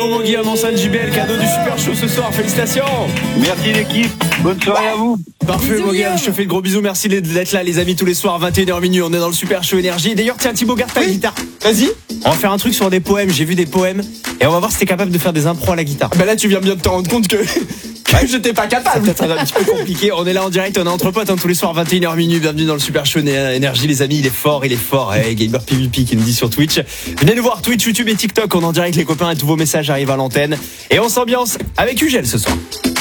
Bravo mon Guillaume, enceinte JBL, cadeau du Super Show ce soir, félicitations. Merci l'équipe, bonne soirée à vous. Parfait mon Guillaume, je te fais de gros bisous, merci d'être là les amis tous les soirs, 21h minuit, on est dans le Super Show Énergie. D'ailleurs tiens Thibaut, garde ta guitare. Vas-y. On va faire un truc sur des poèmes, j'ai vu des poèmes, et on va voir si t'es capable de faire des impros à la guitare. Bah là tu viens bien de te rendre compte que j'étais pas capable. Ça peut être un petit peu compliqué. On est là en direct, on est entre potes tous les soirs 21h minuit. Bienvenue dans le Super Show Énergie les amis, il est fort. Gamer PvP qui nous dit sur Twitch. Venez nous voir Twitch, YouTube et TikTok. On est en direct les copains et tous vos messages arrivent à l'antenne. Et on s'ambiance avec Ugel ce soir.